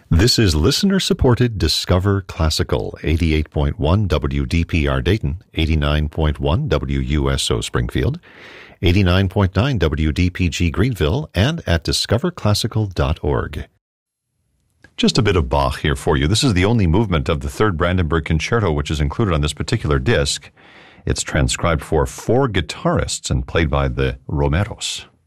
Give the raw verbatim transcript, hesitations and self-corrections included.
This is listener-supported Discover Classical, eighty-eight point one W D P R Dayton, eighty-nine point one W U S O Springfield, eighty-nine point nine W D P G Greenville, and at discover classical dot org. Just a bit of Bach here for you. This is the only movement of the Third Brandenburg Concerto which is included on this particular disc. It's transcribed for four guitarists and played by the Romeros.